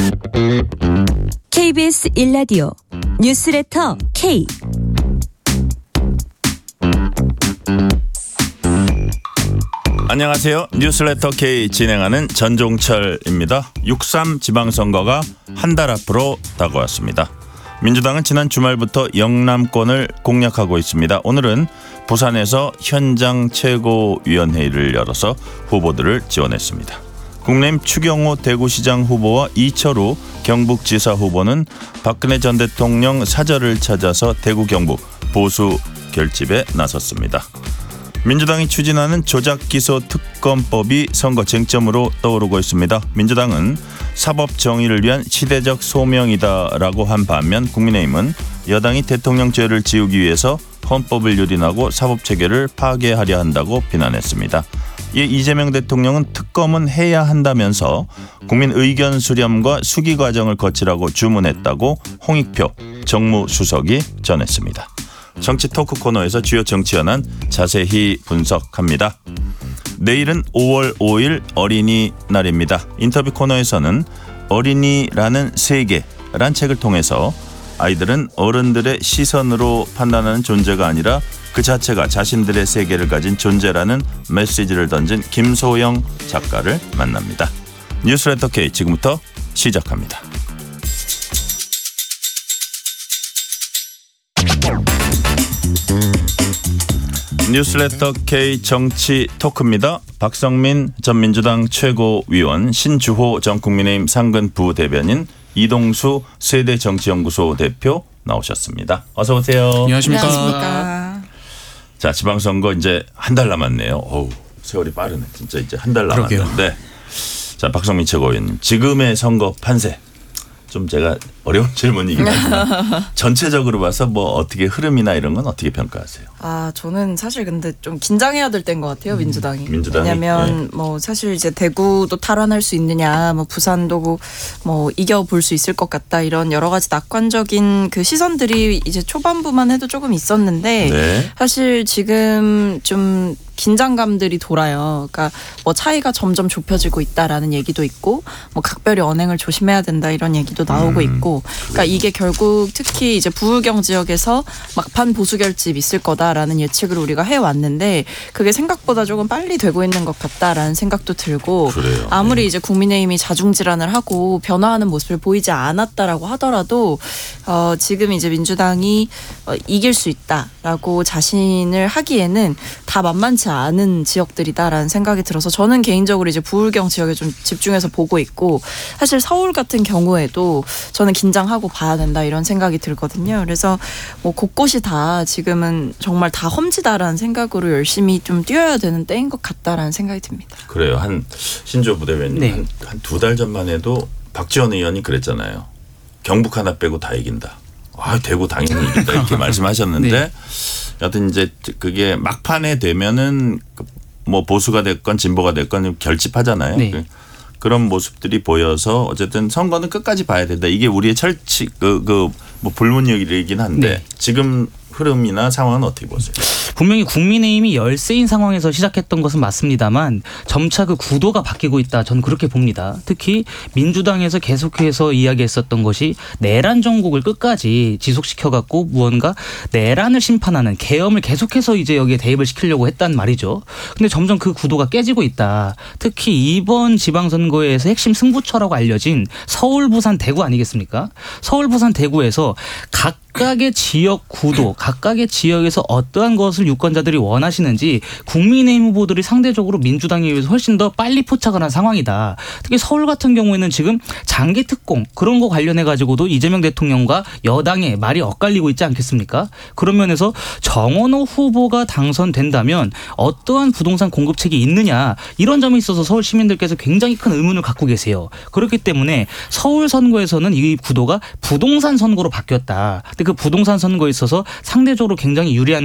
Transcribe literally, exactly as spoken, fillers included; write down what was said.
케이비에스 일 라디오 뉴스레터 K. 안녕하세요. 뉴스레터 K 진행하는 전종철입니다. 육삼 지방선거가 한 달 앞으로 다가왔습니다. 민주당은 지난 주말부터 영남권을 공략하고 있습니다. 오늘은 부산에서 현장 최고위원회의를 열어서 후보들을 지원했습니다. 국민의힘 추경호 대구시장 후보와 이철우 경북지사 후보는 박근혜 전 대통령 사저를 찾아서 대구 경북 보수 결집에 나섰습니다. 민주당이 추진하는 조작기소 특검법이 선거 쟁점으로 떠오르고 있습니다. 민주당은 사법 정의를 위한 시대적 소명이다라고 한 반면 국민의힘은 여당이 대통령 죄를 지우기 위해서 헌법을 유린하고 사법체계를 파괴하려 한다고 비난했습니다. 이 이재명 대통령은 특검은 해야 한다면서 국민 의견 수렴과 수기 과정을 거치라고 주문했다고 홍익표 정무수석이 전했습니다. 정치 토크 코너에서 주요 정치 현안 자세히 분석합니다. 내일은 오월 오일 어린이날입니다. 인터뷰 코너에서는 어린이라는 세계란 책을 통해서 아이들은 어른들의 시선으로 판단하는 존재가 아니라 그 자체가 자신들의 세계를 가진 존재라는 메시지를 던진 김소영 작가를 만납니다. 뉴스레터 K 지금부터 시작합니다. 뉴스레터 K 정치 토크입니다. 박성민 전 민주당 최고위원, 신주호 전 국민의힘 상근 부대변인, 이동수 세대정치연구소 대표 나오셨습니다. 어서 오세요. 안녕하십니까. 안녕하십니까. 자, 지방선거 이제 한 달 남았네요. 어우, 세월이 빠르네. 진짜 이제 한 달 남았는데. 자, 박성민 최고위원, 지금의 선거 판세. 좀 제가 어려운 질문이긴 하지만 전체적으로 봐서 뭐 어떻게 흐름이나 이런 건 어떻게 평가하세요? 아, 저는 사실 근데 좀 긴장해야 될 때인 것 같아요, 민주당이. 민주당이? 왜냐하면 네. 뭐 사실 이제 대구도 탈환할 수 있느냐, 뭐 부산도 뭐 이겨볼 수 있을 것 같다, 이런 여러 가지 낙관적인 그 시선들이 이제 초반부만 해도 조금 있었는데 네. 사실 지금 좀 긴장감들이 돌아요. 그러니까 뭐 차이가 점점 좁혀지고 있다라는 얘기도 있고, 뭐 각별히 언행을 조심해야 된다 이런 얘기도 나오고 음, 있고, 그러니까 이게 결국 특히 이제 부울경 지역에서 막판 보수 결집 있을 거다라는 예측을 우리가 해왔는데 그게 생각보다 조금 빨리 되고 있는 것 같다라는 생각도 들고, 그래요. 아무리 네. 이제 국민의힘이 자중질환을 하고 변화하는 모습을 보이지 않았다라고 하더라도 어, 지금 이제 민주당이 어, 이길 수 있다라고 자신을 하기에는 다 만만치 않은 지역들이다라는 생각이 들어서 저는 개인적으로 이제 부울경 지역에 좀 집중해서 보고 있고, 사실 서울 같은 경우에도 저는 긴장하고 봐야 된다 이런 생각이 들거든요. 그래서 뭐 곳곳이 다 지금은 정말 다 험지다라는 생각으로 열심히 좀 뛰어야 되는 때인 것 같다라는 생각이 듭니다. 그래요. 한 신조 부대변인 네. 한, 한 두 달 전만 해도 박지원 의원이 그랬잖아요. 경북 하나 빼고 다 이긴다. 아, 대구 당연히 이긴다 이렇게 말씀하셨는데 네. 여튼 이제 그게 막판에 되면은 뭐 보수가 됐건 진보가 됐건 결집하잖아요. 네. 그런 모습들이 보여서 어쨌든 선거는 끝까지 봐야 된다. 이게 우리의 철칙 그 그 뭐 불문율이긴 한데 네. 지금 흐름이나 상황은 어떻게 보세요? 분명히 국민의힘이 열세인 상황에서 시작했던 것은 맞습니다만 점차 그 구도가 바뀌고 있다. 저는 그렇게 봅니다. 특히 민주당에서 계속해서 이야기했었던 것이 내란 정국을 끝까지 지속시켜갖고 무언가 내란을 심판하는 계엄을 계속해서 이제 여기에 대입을 시키려고 했단 말이죠. 근데 점점 그 구도가 깨지고 있다. 특히 이번 지방선거에서 핵심 승부처라고 알려진 서울, 부산, 대구 아니겠습니까? 서울, 부산, 대구에서 각 각각의 지역 구도, 각각의 지역에서 어떠한 것을 유권자들이 원하시는지 국민의힘 후보들이 상대적으로 민주당에 비해서 훨씬 더 빨리 포착을 한 상황이다. 특히 서울 같은 경우에는 지금 장기 특공 그런 거 관련해 가지고도 이재명 대통령과 여당의 말이 엇갈리고 있지 않겠습니까? 그런 면에서 정원호 후보가 당선된다면 어떠한 부동산 공급책이 있느냐 이런 점에 있어서 서울 시민들께서 굉장히 큰 의문을 갖고 계세요. 그렇기 때문에 서울 선거에서는 이 구도가 부동산 선거로 바뀌었다. 그 부동산 선거에 있어서 상대적으로 굉장히 유리한